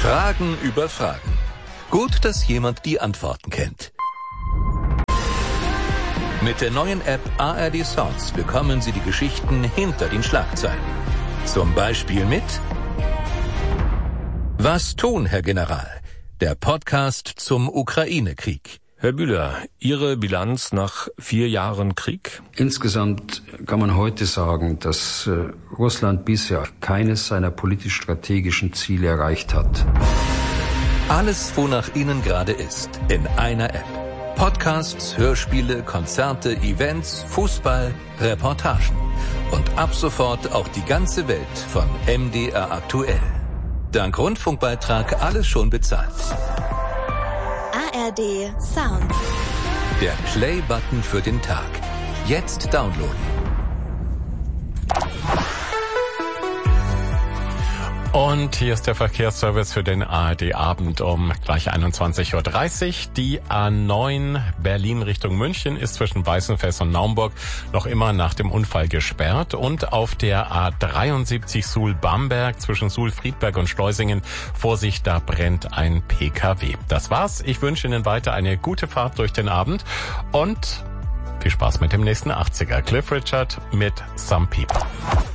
Fragen über Fragen. Gut, dass jemand die Antworten kennt. Mit der neuen App ARD Sounds bekommen Sie die Geschichten hinter den Schlagzeilen. Zum Beispiel mit Was tun, Herr General? Der Podcast zum Ukraine-Krieg. Herr Bühler, Ihre Bilanz nach 4 Jahren Krieg? Insgesamt kann man heute sagen, dass Russland bisher keines seiner politisch-strategischen Ziele erreicht hat. Alles, wonach Ihnen gerade ist, in einer App. Podcasts, Hörspiele, Konzerte, Events, Fußball, Reportagen. Und ab sofort auch die ganze Welt von MDR aktuell. Dank Rundfunkbeitrag alles schon bezahlt. ARD Sound. Der Play-Button für den Tag. Jetzt downloaden. Und hier ist der Verkehrsservice für den ARD-Abend um gleich 21.30 Uhr. Die A9 Berlin Richtung München ist zwischen Weißenfels und Naumburg noch immer nach dem Unfall gesperrt. Und auf der A73 Suhl-Bamberg zwischen Suhl-Friedberg und Schleusingen, Vorsicht, da brennt ein PKW. Das war's. Ich wünsche Ihnen weiter eine gute Fahrt durch den Abend und viel Spaß mit dem nächsten 80er. Cliff Richard mit Some People.